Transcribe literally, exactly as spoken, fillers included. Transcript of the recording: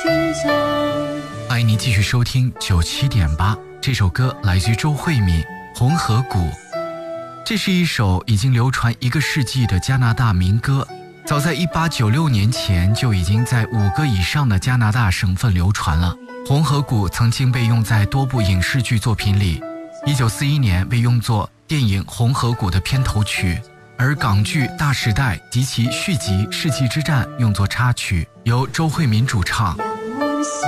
欢迎您继续收听九七点八，这首歌来自于周慧敏《红河谷》。这是一首已经流传一个世纪的加拿大民歌，早在一八九六年前就已经在五个以上的加拿大省份流传了。红河谷曾经被用在多部影视剧作品里，一九四一年被用作电影《红河谷》的片头曲，而港剧《大时代》及其续集《世纪之战》用作插曲，由周慧敏主唱。